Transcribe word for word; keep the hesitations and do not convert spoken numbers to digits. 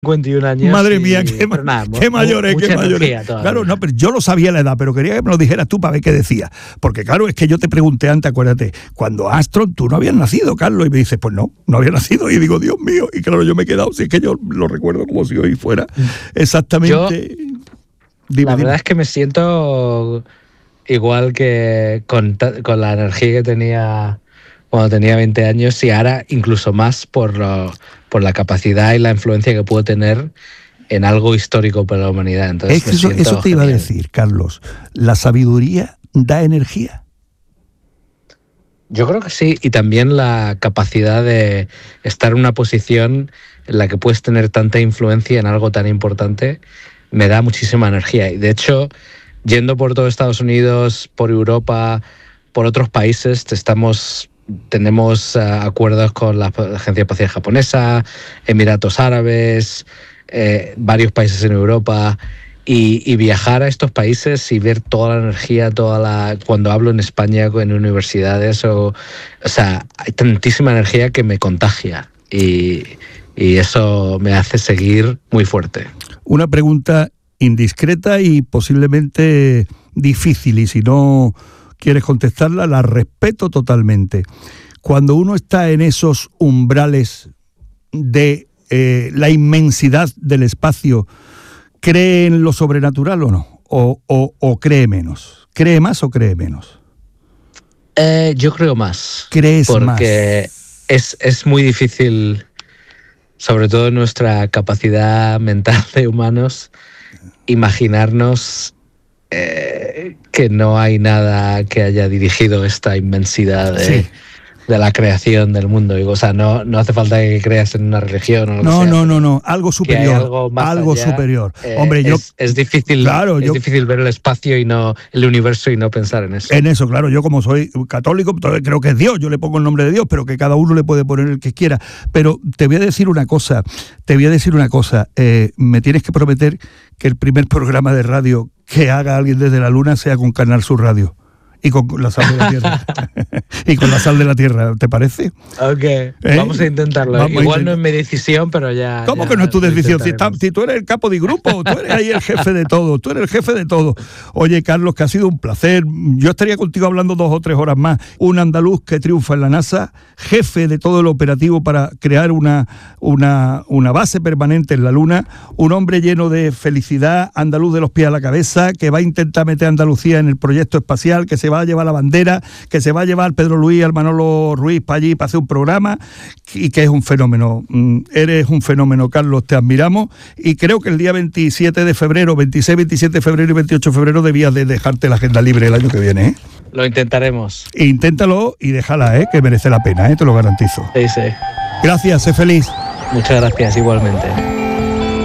cincuenta y un años. Madre y, mía, qué, ma- nada, qué mayores, qué mayores. Todavía. Claro, no, pero yo lo sabía la edad, pero quería que me lo dijeras tú para ver qué decía. Porque claro, es que yo te pregunté antes, acuérdate, cuando Armstrong, tú no habías nacido, Carlos, y me dices, pues no, no había nacido, y digo, Dios mío, y claro, yo me he quedado, si es que yo lo recuerdo como si hoy fuera exactamente. Yo, dime, la dime. verdad es que me siento igual que con, con la energía que tenía cuando tenía veinte años, y ahora incluso más por, lo, por la capacidad y la influencia que puedo tener en algo histórico para la humanidad. Entonces, Eso, me eso te iba a genial. decir, Carlos. ¿La sabiduría da energía? Yo creo que sí, y también la capacidad de estar en una posición en la que puedes tener tanta influencia en algo tan importante me da muchísima energía. Y de hecho, yendo por todo Estados Unidos, por Europa, por otros países, estamos, tenemos uh, acuerdos con la Agencia Espacial Japonesa, Emiratos Árabes, eh, varios países en Europa. Y, y viajar a estos países y ver toda la energía, toda la cuando hablo en España, en universidades, o, o sea, hay tantísima energía que me contagia y, y eso me hace seguir muy fuerte. Una pregunta indiscreta y posiblemente difícil, y si no quieres contestarla, la respeto totalmente. Cuando uno está en esos umbrales de eh, la inmensidad del espacio, ¿cree en lo sobrenatural o no? ¿O, o, o cree menos? ¿Cree más o cree menos? Eh, yo creo más. ¿Crees porque más? Porque es, es muy difícil, sobre todo en nuestra capacidad mental de humanos, imaginarnos eh, que no hay nada que haya dirigido esta inmensidad de... Sí. de la creación del mundo. O sea, no, no hace falta que creas en una religión o lo No, que sea, no, no, no, algo superior, algo, más algo allá, superior. Eh, Hombre, yo es, es difícil, claro, es yo, difícil ver el espacio y no el universo y no pensar en eso. En eso, claro, yo como soy católico, creo que es Dios, yo le pongo el nombre de Dios, pero que cada uno le puede poner el que quiera. Pero te voy a decir una cosa, te voy a decir una cosa, eh, me tienes que prometer que el primer programa de radio que haga alguien desde la luna sea con Canal Sur Radio. Y con la sal de la tierra. y con la sal de la tierra, ¿te parece? Ok, ¿Eh? vamos a intentarlo. Vamos Igual a intentar. No es mi decisión, pero ya... ¿Cómo ya que no es tu decisión? Si, está, si tú eres el capo de grupo, tú eres ahí el jefe de todo, tú eres el jefe de todo. Oye, Carlos, que ha sido un placer. Yo estaría contigo hablando dos o tres horas más. Un andaluz que triunfa en la NASA, jefe de todo el operativo para crear una, una, una base permanente en la Luna, un hombre lleno de felicidad, andaluz de los pies a la cabeza, que va a intentar meter a Andalucía en el proyecto espacial, que se va a llevar la bandera, que se va a llevar Pedro Luis, al Manolo Ruiz para allí para hacer un programa, y que es un fenómeno. Eres un fenómeno, Carlos, te admiramos, y creo que el día veintisiete de febrero, veintiséis, veintisiete de febrero y veintiocho de febrero debías de dejarte la agenda libre el año que viene, ¿eh? Lo intentaremos. Inténtalo y déjala, ¿eh? Que merece la pena, ¿eh? Te lo garantizo. Sí, sí. Gracias, sé feliz. Muchas gracias, igualmente.